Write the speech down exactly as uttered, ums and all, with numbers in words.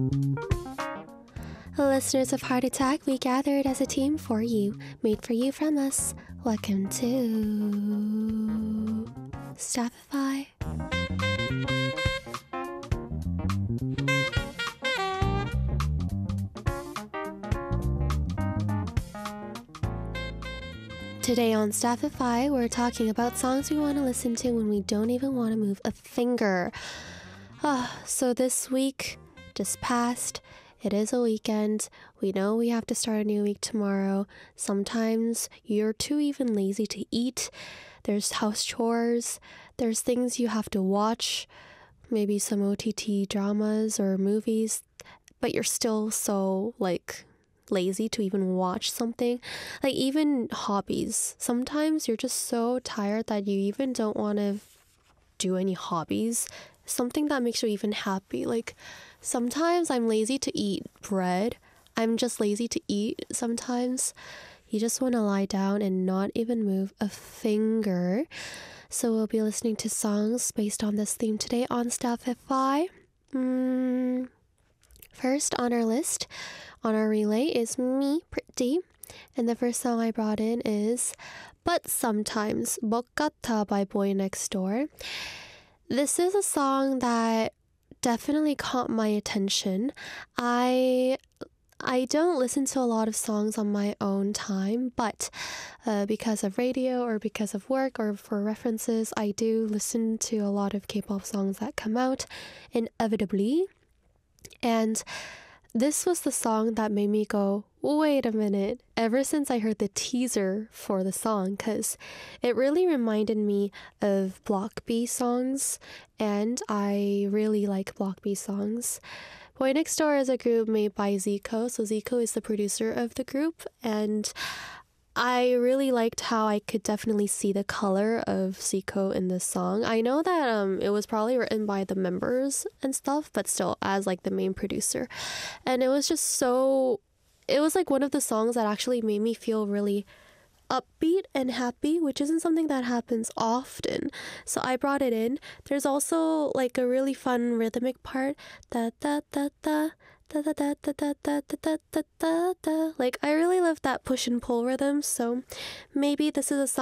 Listeners of Heart Attack, we gathered as a team for you, made for you from us. Welcome to Staffify. Today on Staffify, we're talking about songs we want to listen to when we don't even want to move a finger. Ah, so this week just passed. It is a weekend. We know we have to start a new week tomorrow. Sometimes you're too even lazy to eat. There's house chores. There's things you have to watch. Maybe some O T T dramas or movies. But you're still so, like, lazy to even watch something. Like, even hobbies. Sometimes you're just so tired that you even don't want to do any hobbies. Something that makes you even happy. Like, sometimes I'm lazy to eat bread. I'm just lazy to eat sometimes. You just want to lie down and not even move a finger. So we'll be listening to songs based on this theme today on Staffify. Mm, first on our list, on our relay is Me, Pretty. And the first song I brought in is But Sometimes, Bokata by Boy Next Door. This is a song that definitely caught my attention. I I don't listen to a lot of songs on my own time, but uh, because of radio or because of work or for references, I do listen to a lot of K-pop songs that come out inevitably. And this was the song that made me go, wait a minute, ever since I heard the teaser for the song, because it really reminded me of Block B songs, and I really like Block B songs. Boy Next Door is a group made by Zico, so Zico is the producer of the group, and I really liked how I could definitely see the color of Zico in this song. I know that um it was probably written by the members and stuff, but still as like the main producer. And it was just so, it was like one of the songs that actually made me feel really upbeat and happy, which isn't something that happens often. So I brought it in. There's also like a really fun rhythmic part. Da da da da. Da, da, da, da, da, da, da, da, da, da. Like, I really love that push and pull rhythm, so maybe this is a song